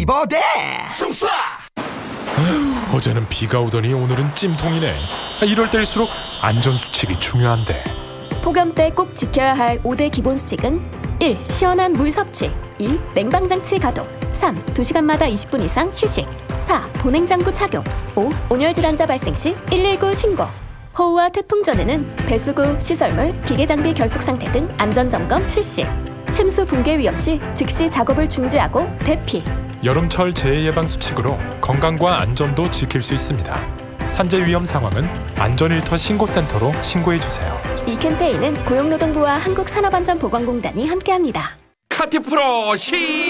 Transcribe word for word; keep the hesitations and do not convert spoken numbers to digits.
이버대. 어제는 비가 오더니 오늘은 찜통이네. 아, 이럴 때일수록 안전수칙이 중요한데. 폭염 때 꼭 지켜야 할 오 대 기본 수칙은 일. 시원한 물 섭취. 이. 냉방장치 가동. 삼. 두 시간마다 이십 분 이상 휴식. 사. 보냉장구 착용. 오. 온열 질환자 발생 시 일일구 신고. 호우와 태풍 전에는 배수구, 시설물, 기계 장비 결속 상태 등 안전점검 실시. 침수 붕괴 위험 시 즉시 작업을 중지하고 대피. 여름철 재해 예방 수칙으로 건강과 안전도 지킬 수 있습니다. 산재 위험 상황은 안전일터 신고센터로 신고해 주세요. 이 캠페인은 고용노동부와 한국산업안전보건공단이 함께합니다. 카티 프로 시